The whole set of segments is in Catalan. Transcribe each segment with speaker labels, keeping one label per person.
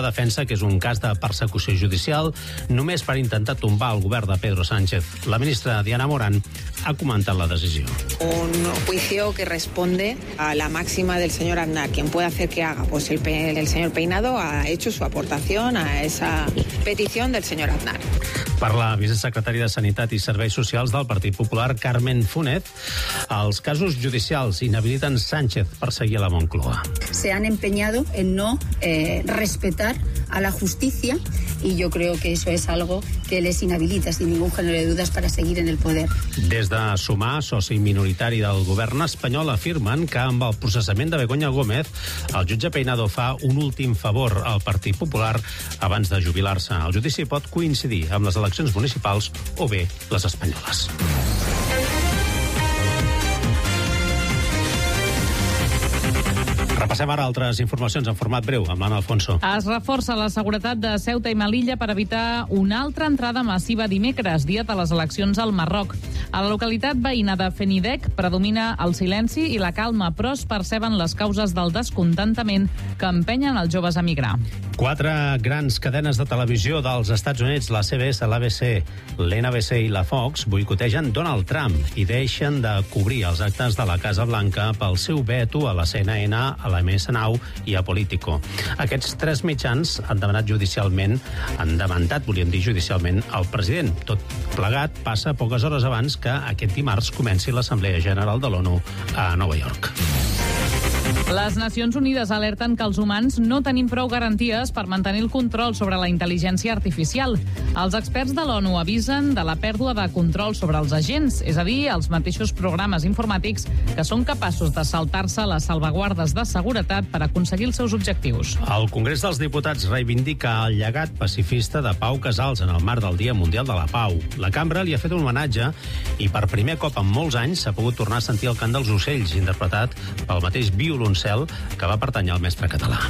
Speaker 1: defensa que és un cas de persecució judicial només per intentar tombar el govern de Pedro Sánchez. La ministra Diana Morán ha comentat la decisió.
Speaker 2: Un juicio que responde a la máxima del señor Aznar. Quien puede hacer que haga, pues el señor Peinado ha hecho su aportación a esa petición del señor Aznar.
Speaker 1: Per la vicesecretària de Sanitat i Serveis Socials del Partit Popular, Carmen Funet, els casos judicials inhabiliten Sánchez per seguir a la Moncloa.
Speaker 3: Se han empeñado en no respetar a la justicia y yo creo que eso es algo que les inhabilita sin ningún género de dudas para seguir en el poder.
Speaker 1: Des de Sumar, soci minoritari del govern espanyol, afirmen que amb el processament de Begoña Gómez el jutge Peinado fa un últim favor al Partit Popular abans de jubilar-se. El judici pot coincidir amb les eleccions municipals o bé les espanyoles. Repassem ara altres informacions en format breu amb l'Anna Alfonso.
Speaker 4: Es reforça la seguretat de Ceuta i Melilla per evitar una altra entrada massiva dimecres, dia de les eleccions al Marroc. A la localitat veïna de Fenidec predomina el silenci i la calma, però es perceben les causes del descontentament que empenyen els joves a migrar.
Speaker 1: 4 grans cadenes de televisió dels Estats Units, la CBS, l'ABC, l'NBC i la Fox, boicotegen Donald Trump i deixen de cobrir els actes de la Casa Blanca pel seu veto a la CNN, a la MS9 i a Politico. Aquests 3 mitjans han demandat judicialment el president. Tot plegat passa poques hores abans que aquest dimarts comenci l'Assemblea General de l'ONU a Nova York.
Speaker 4: Les Nacions Unides alerten que els humans no tenim prou garanties per mantenir el control sobre la intel·ligència artificial. Els experts de l'ONU avisen de la pèrdua de control sobre els agents, és a dir, els mateixos programes informàtics que són capaços de saltar-se les salvaguardes de seguretat per aconseguir els seus objectius.
Speaker 1: El Congrés dels Diputats reivindica el llegat pacifista de Pau Casals en el marc del Dia Mundial de la Pau. La cambra li ha fet un homenatge i per primer cop en molts anys s'ha pogut tornar a sentir el cant dels ocells, interpretat pel mateix violoncel que va pertànyer al mestre català.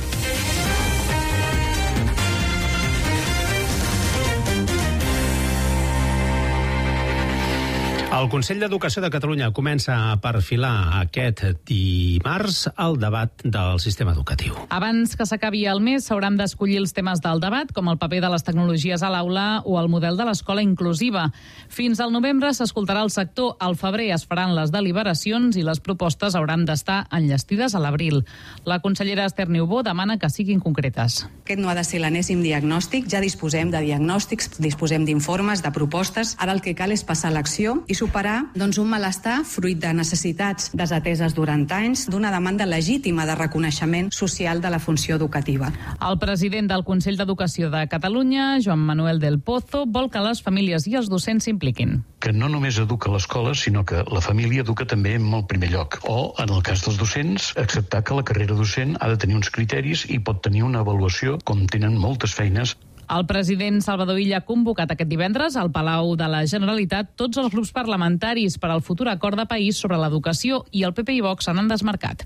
Speaker 1: El Consell d'Educació de Catalunya comença a perfilar aquest dimarts el debat del sistema educatiu.
Speaker 4: Abans que s'acabi el mes s'hauran d'escollir els temes del debat, com el paper de les tecnologies a l'aula o el model de l'escola inclusiva. Fins al novembre s'escoltarà el sector, al febrer es faran les deliberacions i les propostes hauran d'estar enllestides a l'abril. La consellera Esther Niubó demana que siguin concretes.
Speaker 5: Aquest no ha de ser l'enèsim diagnòstic, ja disposem de diagnòstics, disposem d'informes, de propostes. Ara el que cal és passar a l'acció i superar un malestar fruit de necessitats desateses durant anys, d'una demanda legítima de reconeixement social de la funció educativa.
Speaker 4: El president del Consell d'Educació de Catalunya, Joan Manuel del Pozo, vol que les famílies i els docents s'impliquin.
Speaker 6: Que no només educa l'escola, sinó que la família educa també en el primer lloc. O, en el cas dels docents, acceptar que la carrera docent ha de tenir uns criteris i pot tenir una avaluació, com tenen moltes feines.
Speaker 4: El president Salvador Illa ha convocat aquest divendres al Palau de la Generalitat tots els grups parlamentaris per al futur acord de país sobre l'educació i el PP i Vox se n'han desmarcat.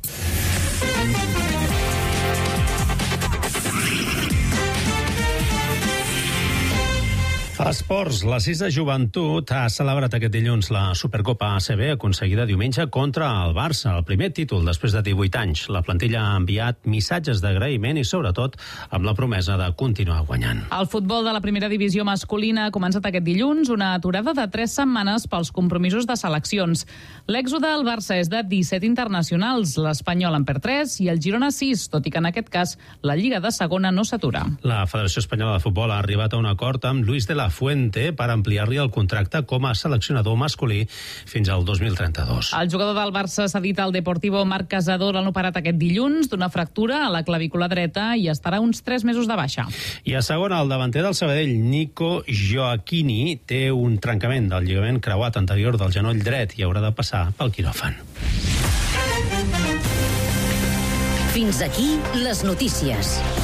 Speaker 1: Esports, la 6 de Joventut ha celebrat aquest dilluns la Supercopa ACB aconseguida diumenge contra el Barça, el primer títol després de 18 anys. La plantilla ha enviat missatges d'agraïment i, sobretot, amb la promesa de continuar guanyant.
Speaker 4: El futbol de la primera divisió masculina ha començat aquest dilluns, una aturada de 3 setmanes pels compromisos de seleccions. L'èxode del Barça és de 17 internacionals, l'Espanyol en perd 3 i el Girona 6, tot i que en aquest cas la Lliga de Segona no s'atura.
Speaker 1: La Federació Espanyola de Futbol ha arribat a un acord amb Luis de la Fuente per ampliar-li el contracte com a seleccionador masculí fins al 2032.
Speaker 4: El jugador del Barça s'ha dit al Deportivo Marc Casador l'han operat aquest dilluns d'una fractura a la clavícula dreta i estarà uns 3 mesos de baixa.
Speaker 1: I a segona, el davanter del Sabadell, Nico Gioacchini, té un trencament del lligament creuat anterior del genoll dret i haurà de passar pel quiròfan.
Speaker 7: Fins aquí les notícies.